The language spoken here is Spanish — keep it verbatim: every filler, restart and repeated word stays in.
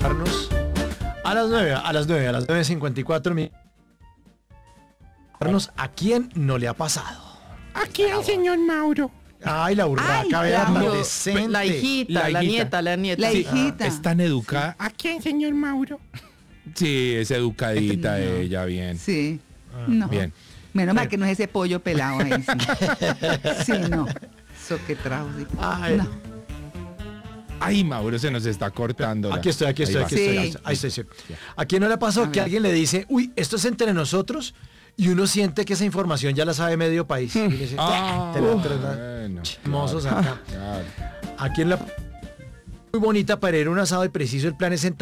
A las nueve, a las nueve, a las nueve cincuenta y cuatro minutos. ¿A quién no le ha pasado? Aquí al señor Mauro. Ay, la urraca, Ay, vea, tan Claudio. decente. La hijita, la, La hijita. nieta, la nieta. La Sí. hijita. Es tan educada. Aquí al señor Mauro. Sí, es educadita No. ella, bien. Sí. No. Bien. Menos mal que no es ese pollo pelado ahí. Sí, sí no. Eso que trajo. sí. Ay. No. Ay, Mauro se nos está cortando. la- Aquí estoy, aquí estoy, Ahí aquí va. estoy. Sí. Ahí estoy, sí. ¿A quién no le ha pasado A que ver. alguien le dice, uy, esto es entre nosotros? Y uno siente que esa información ya la sabe medio país. Y le dice, Ah, te la entrega. bueno, Chismosos claro, acá. claro. ¿A quién la... Muy bonita para ir a un asado y preciso el plan es sentar